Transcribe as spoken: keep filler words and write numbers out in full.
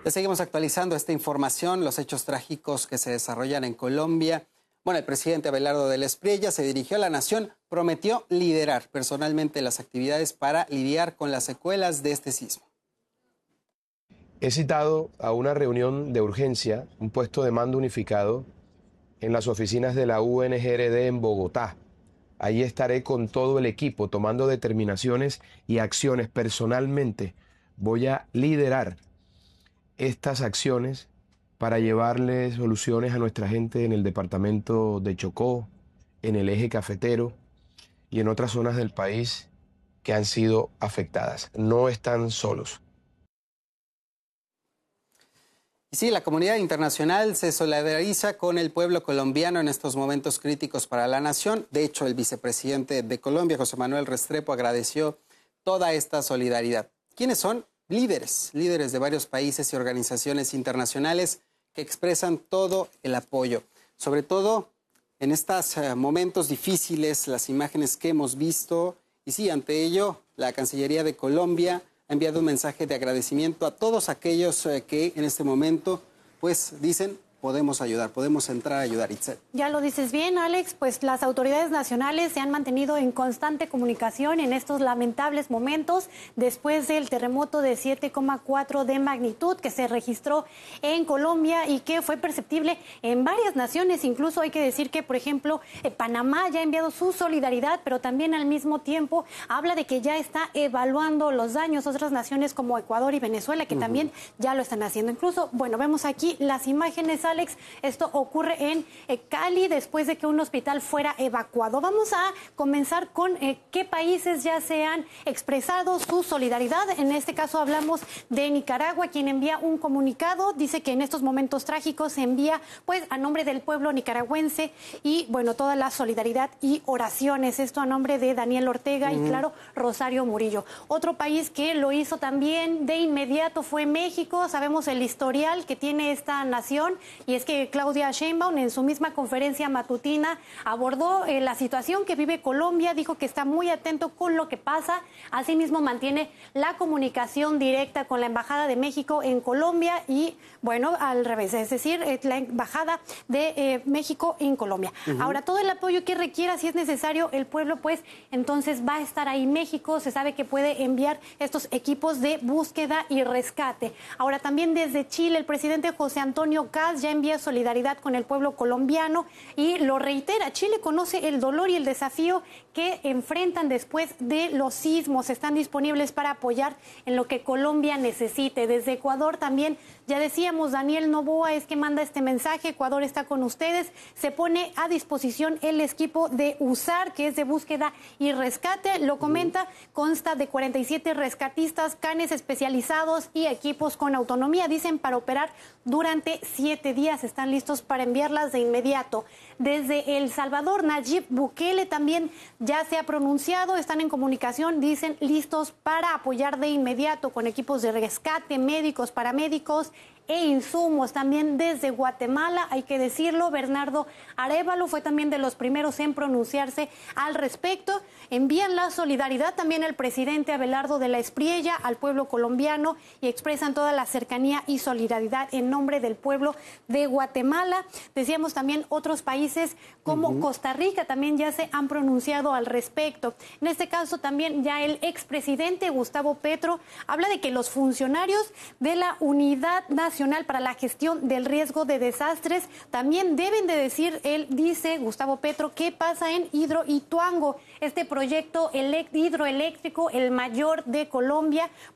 Le seguimos actualizando esta información, los hechos trágicos que se desarrollan en Colombia. Bueno, el presidente Abelardo del Espriella se dirigió a la nación, prometió liderar personalmente las actividades para lidiar con las secuelas de este sismo. He citado a una reunión de urgencia, un puesto de mando unificado en las oficinas de la U N G R D en Bogotá. Allí estaré con todo el equipo tomando determinaciones y acciones personalmente. Voy a liderar estas acciones para llevarle soluciones a nuestra gente en el departamento de Chocó, en el eje cafetero y en otras zonas del país que han sido afectadas. No están solos. Y sí, la comunidad internacional se solidariza con el pueblo colombiano en estos momentos críticos para la nación. De hecho, el vicepresidente de Colombia, José Manuel Restrepo, agradeció toda esta solidaridad. ¿Quiénes son? Líderes, líderes de varios países y organizaciones internacionales que expresan todo el apoyo. Sobre todo en estos uh, momentos difíciles, las imágenes que hemos visto. Y sí, ante ello, la Cancillería de Colombia ha enviado un mensaje de agradecimiento a todos aquellos uh, que en este momento pues dicen podemos ayudar, podemos entrar a ayudar. Itzel. Ya lo dices bien, Alex, pues las autoridades nacionales se han mantenido en constante comunicación en estos lamentables momentos después del terremoto de siete coma cuatro de magnitud que se registró en Colombia y que fue perceptible en varias naciones. Incluso hay que decir que, por ejemplo, eh, Panamá ya ha enviado su solidaridad, pero también al mismo tiempo habla de que ya está evaluando los daños. Otras naciones como Ecuador y Venezuela que uh-huh. también ya lo están haciendo. Incluso, bueno, vemos aquí las imágenes, Alex, esto ocurre en eh, Cali después de que un hospital fuera evacuado. Vamos a comenzar con eh, qué países ya se han expresado su solidaridad. En este caso hablamos de Nicaragua, quien envía un comunicado, dice que en estos momentos trágicos se envía pues a nombre del pueblo nicaragüense y bueno, toda la solidaridad y oraciones. Esto a nombre de Daniel Ortega uh-huh. y claro, Rosario Murillo. Otro país que lo hizo también de inmediato fue México. Sabemos el historial que tiene esta nación y es que Claudia Sheinbaum en su misma conferencia matutina abordó eh, la situación que vive Colombia, dijo que está muy atento con lo que pasa, asimismo mantiene la comunicación directa con la Embajada de México en Colombia y bueno, al revés, es decir, eh, la Embajada de eh, México en Colombia. Uh-huh. Ahora, todo el apoyo que requiera, si es necesario, el pueblo pues entonces va a estar ahí. México se sabe que puede enviar estos equipos de búsqueda y rescate. Ahora, también desde Chile, el presidente José Antonio Kast ya envía solidaridad con el pueblo colombiano y lo reitera, Chile conoce el dolor y el desafío que enfrentan después de los sismos, están disponibles para apoyar en lo que Colombia necesite. Desde Ecuador también, ya decíamos, Daniel Noboa es que manda este mensaje, Ecuador está con ustedes, se pone a disposición el equipo de U S A R, que es de búsqueda y rescate, lo comenta, consta de cuarenta y siete rescatistas, canes especializados y equipos con autonomía, dicen, para operar durante siete días, están listos para enviarlas de inmediato. Desde El Salvador, Nayib Bukele también ya se ha pronunciado, están en comunicación, dicen listos para apoyar de inmediato con equipos de rescate, médicos, paramédicos e insumos. También desde Guatemala, hay que decirlo, Bernardo Arévalo fue también de los primeros en pronunciarse al respecto. Envían la solidaridad también el presidente Abelardo de la Espriella al pueblo colombiano y expresan toda la cercanía y solidaridad en nombre del pueblo de Guatemala. Decíamos también otros países como uh-huh. Costa Rica también ya se han pronunciado al respecto. En este caso también ya el expresidente Gustavo Petro habla de que los funcionarios de la Unidad Nacional para la Gestión del Riesgo de Desastres también deben de decir, él dice, Gustavo Petro, qué pasa en Hidroituango, este proyecto hidroeléctrico, el mayor de Colombia,